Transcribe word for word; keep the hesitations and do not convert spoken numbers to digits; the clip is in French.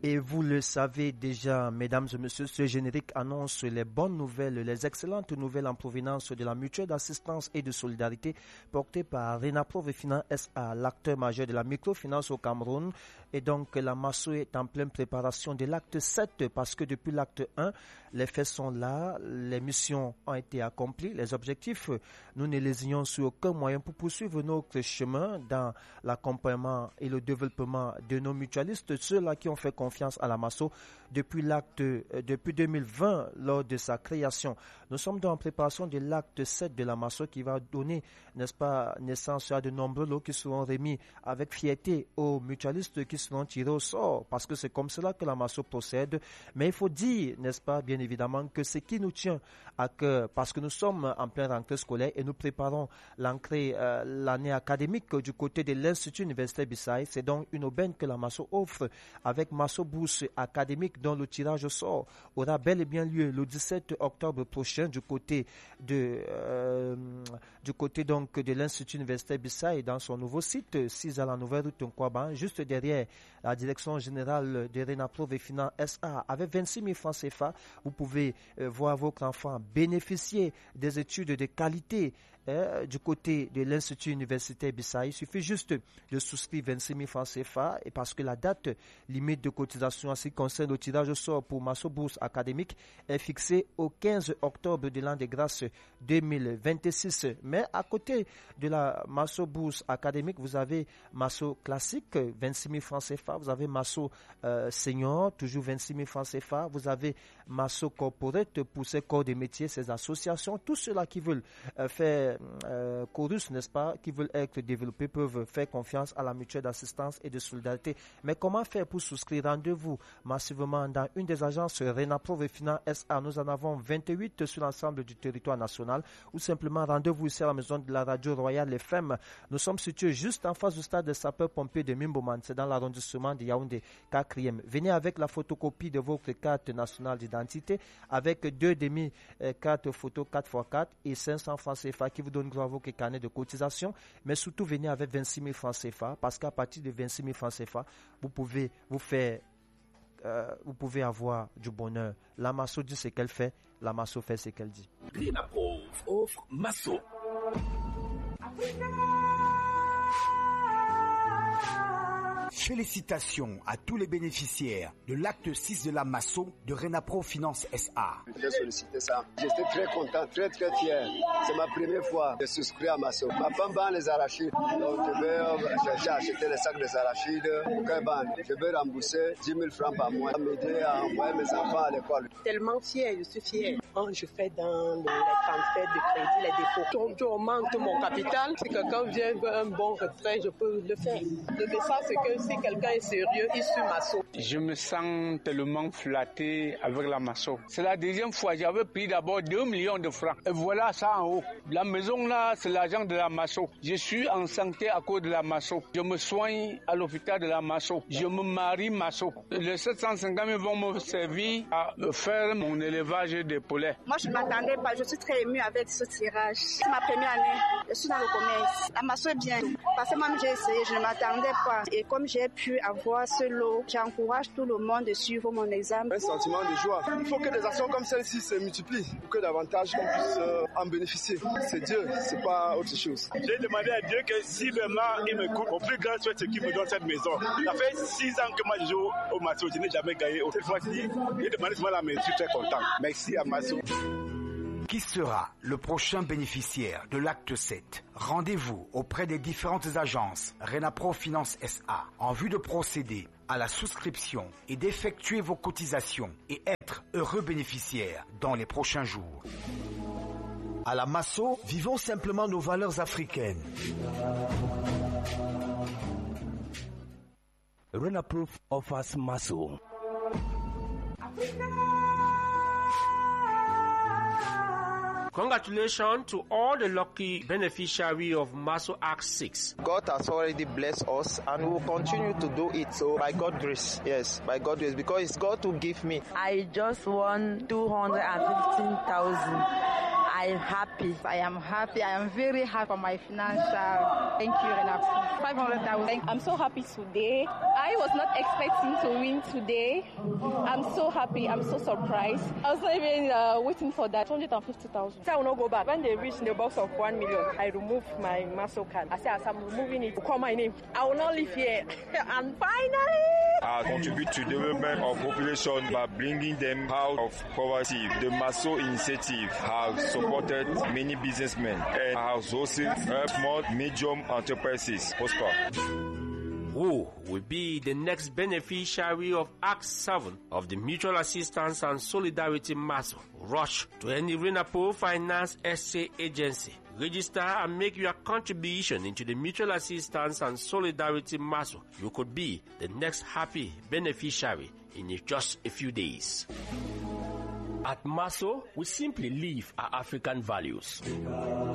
Et vous le savez déjà, mesdames et messieurs, ce générique annonce les bonnes nouvelles, les excellentes nouvelles en provenance de la mutuelle d'assistance et de solidarité portée par Renapro Finance S A, l'acteur majeur de la microfinance au Cameroun. Et donc, la Masso est en pleine préparation de l'acte sept parce que depuis l'acte un, les faits sont là, les missions ont été accomplies, les objectifs, nous ne les ayons sur aucun moyen pour poursuivre notre chemin dans l'accompagnement et le développement de nos mutualistes, ceux-là qui ont fait confiance à la Masso depuis l'acte, euh, depuis deux mille vingt, lors de sa création. Nous sommes donc en préparation de l'acte sept de la Masso qui va donner, n'est-ce pas, naissance à de nombreux lots qui seront remis avec fierté aux mutualistes qui seront tirés au sort, parce que c'est comme cela que la Masso procède. Mais il faut dire, n'est-ce pas, bien évidemment, que ce qui nous tient à cœur, parce que nous sommes en pleine rentrée scolaire et nous préparons l'entrée, euh, l'année académique du côté de l'Institut universitaire Bissau, c'est donc une aubaine que la Masso offre avec Masso Bourse académique dont le tirage au sort aura bel et bien lieu le dix-sept octobre prochain du côté de euh, du côté donc de l'Institut universitaire Bissau dans son nouveau site six à la nouvelle route Nkwaba, juste derrière la direction générale de Renapro Finance S A. Avec vingt-six mille francs C F A, vous pouvez euh, voir votre enfant bénéficier des études de qualité euh, du côté de l'Institut universitaire Bissau. Il suffit juste de souscrire vingt-six mille francs C F A et parce que la date limite de cotisation en ce qui concerne le tirage au sort pour Masso Bourse académique est fixée au quinze octobre de l'an de grâce deux mille vingt-six. Mais à côté de la Masso Bourse académique, vous avez Masso classique, vingt-six mille francs C F A. Vous avez Masso euh, senior, toujours vingt-six mille francs C F A. Vous avez Masso corporate pour ces corps de métiers, ces associations. Tous ceux-là qui veulent euh, faire euh, chorus, n'est-ce pas, qui veulent être développés peuvent faire confiance à la mutuelle d'assistance et de solidarité. Mais comment faire pour souscrire? Rendez-vous massivement dans une des agences Renapro Finance S A. Nous en avons vingt-huit sur l'ensemble du territoire national, ou simplement rendez-vous ici à la maison de la radio Royale F M. Nous sommes situés juste en face du stade de sapeurs-pompiers de Mimboman, c'est dans l'arrondissement de Yaoundé quatrième. Venez avec la photocopie de votre carte nationale d'identité avec deux demi-cartes photo quatre par quatre et cinq cents francs C F A qui vous donnent grâce à votre carnet de cotisation. Mais surtout, venez avec vingt-six mille francs C F A parce qu'à partir de vingt-six mille francs C F A, vous pouvez vous faire Euh, vous pouvez avoir du bonheur. La Masso dit ce qu'elle fait, la Masso fait ce qu'elle dit. Renapro offre Masso. Félicitations à tous les bénéficiaires de l'acte six de la Masso de Renapro Finance S A. J'ai sollicité ça. J'étais très content, très très fier. C'est ma première fois de souscrire à Masso. Ma femme vend les arachides. Donc je vais, j'ai acheté les sacs des arachides. Je vais rembourser dix mille francs par mois. M'aider à envoyer mes enfants à l'école. Tellement fier, je suis fier. Quand je fais dans le, les transferts de crédit, les dépôts, je augmente mon capital. Si quelqu'un vient veut un bon retrait, je peux le faire. Le message c'est que si quelqu'un est sérieux, il suit Masso. Je me sens tellement flatté avec la Masso. C'est la deuxième fois. J'avais pris d'abord deux millions de francs. Et voilà ça en haut. La maison là, c'est l'argent de la Masso. Je suis en santé à cause de la Masso. Je me soigne à l'hôpital de la Masso. Je me marie Masso. Les sept cent cinquante mille vont me servir à faire mon élevage de poulets. Moi, je ne m'attendais pas. Je suis très émue avec ce tirage. C'est ma première année. Je suis dans le commerce. La Masso est bien. Parce que moi, j'ai essayé. Je ne m'attendais pas. Et comme j'ai pu avoir ce lot, j'encourage tout le monde de suivre mon examen. Un sentiment de joie. Il faut que des actions comme celle-ci se multiplient pour que davantage qu'on puisse euh, en bénéficier. C'est Dieu, c'est pas autre chose. J'ai demandé à Dieu que si vraiment il me coupe, au plus grand soit ce qui me donne cette maison. Ça fait six ans que moi je joue au Masso, je n'ai jamais gagné. Cette fois-ci, j'ai demandé souvent la maison, je suis très content. Merci à Masso. Qui sera le prochain bénéficiaire de l'acte sept? Rendez-vous auprès des différentes agences Renapro Finance S A en vue de procéder à la souscription et d'effectuer vos cotisations et être heureux bénéficiaire dans les prochains jours. À la Masso, vivons simplement nos valeurs africaines. Renapro offers Masso. Congratulations to all the lucky beneficiaries of Masso Act six. God has already blessed us and we will continue to do it. So by God's grace, yes, by God's grace, because it's God who give me. I just won two hundred fifteen thousand. I I am happy. I am happy. I am very happy for my financial. Thank you, Renapro. five hundred thousand. I'm so happy today. I was not expecting to win today. I'm so happy. I'm so surprised. I was not even uh, waiting for that. two hundred fifty thousand. So I will not go back. When they reach the box of one million, I remove my muscle card. I say, as I'm removing it, call my name. I will not live here. And finally, I contribute to development of population by bringing them out of poverty. The Maso initiative has supported many businessmen and has also helped more medium enterprises prosper. Who will be the next beneficiary of Act seven of the Mutual Assistance and Solidarity Maso? Rush to any Renapro Finance S A agency. Register and make your contribution into the Mutual Assistance and Solidarity Maso. You could be the next happy beneficiary in just a few days. At Maso, we simply live our African values.